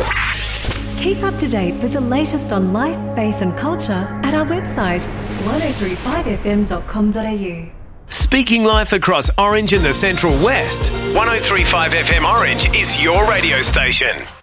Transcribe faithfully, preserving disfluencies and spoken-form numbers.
Keep up to date with the latest on life, faith and culture at our website one oh three five f m dot com dot a u. Speaking life across Orange and the Central West, one oh three five F M Orange is your radio station.